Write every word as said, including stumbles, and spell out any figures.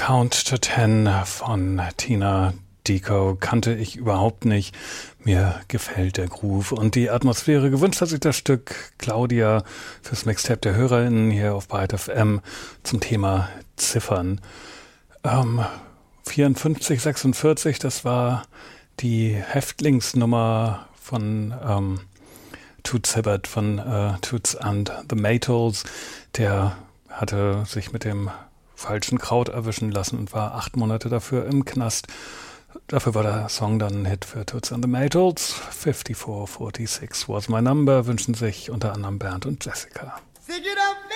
Count to Ten von Tina Dickow kannte ich überhaupt nicht. Mir gefällt der Groove und die Atmosphäre. Gewünscht hat sich das Stück Claudia fürs Mixtape der HörerInnen hier auf Byte F M zum Thema Ziffern. Ähm, vierundfünfzig sechsundvierzig, das war die Häftlingsnummer von ähm, Toots Hibbert, von äh, Toots and the Maytals. Der hatte sich mit dem falschen Kraut erwischen lassen und war acht Monate dafür im Knast. Dafür war der Song dann ein Hit für Toots and the Maytals. fifty-four forty-six was my number, wünschen sich unter anderem Bernd und Jessica. Sing it up!